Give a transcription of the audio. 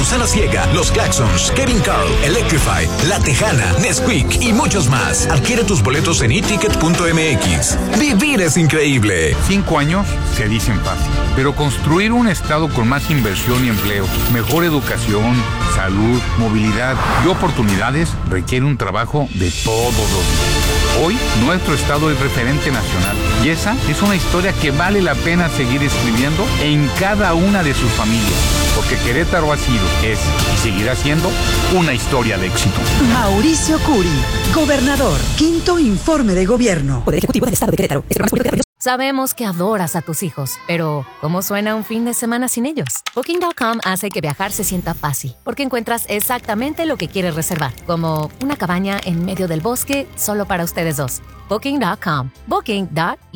Susana Ciega, Los Claxons, Kevin Carl, Electrify, La Tejana, Nesquik y muchos más. Adquiere tus boletos en eticket.mx. Vivir es increíble. 5 años se dicen fácil, pero construir un estado con más inversión y empleo, mejor educación, salud, movilidad y oportunidades requiere un trabajo de todos los días. Hoy, nuestro estado es referente nacional y esa es una historia que vale la pena seguir escribiendo en cada una de sus familias, porque Querétaro ha sido, es y seguirá siendo una historia de éxito. Mauricio Curi, gobernador, 5º informe de gobierno. Poder Ejecutivo del Estado de Querétaro. Sabemos que adoras a tus hijos, pero ¿cómo suena un fin de semana sin ellos? Booking.com hace que viajar se sienta fácil, porque encuentras exactamente lo que quieres reservar, como una cabaña en medio del bosque solo para ustedes dos. Booking.com. Booking.io.